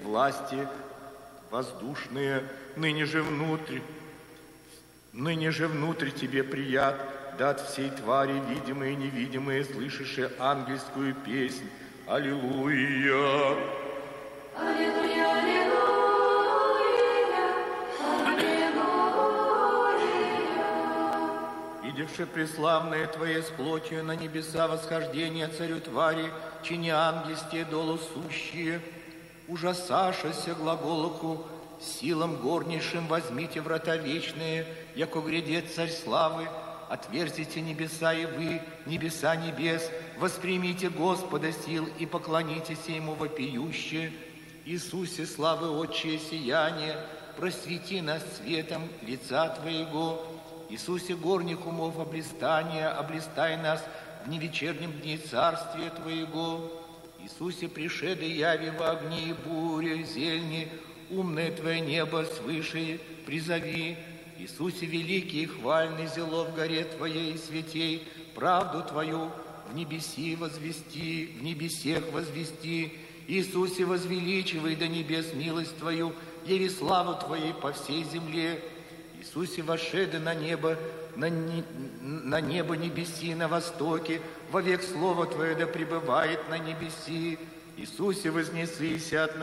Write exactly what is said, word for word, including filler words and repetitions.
власти воздушные, ныне же внутрь, ныне же внутрь тебе прият, да от всей твари, видимые и невидимые, слышишь ангельскую песнь. Аллилуйя! Аллилуйя, аллилуйя, аллилуйя. Видевши преславное Твое с плотью на небеса восхождение царю твари, чини ангельские долу сущие, ужасашася глаголоку, силам горнейшим возьмите врата вечные, яко грядет царь славы, отверзите небеса и вы, небеса небес, воспримите Господа сил и поклонитесь Ему вопиюще. Иисусе, славы Отчее сияние, просвети нас светом лица Твоего. Иисусе, горних умов облистания, облистай нас в невечернем дне царствия Твоего. Иисусе, пришеды яви в огне и буре, зельни, умное Твое небо свыше призови. Иисусе, великий и хвальный, зело в горе Твоей святей, правду Твою в небеси возвести, в небесех возвести. Иисусе, возвеличивай до небес милость Твою, яви славу Твоей по всей земле. Иисусе, вошеды на небо, на, не, на небо небеси на востоке, вовек Слово Твое да пребывает на небеси. Иисусе, вознесися от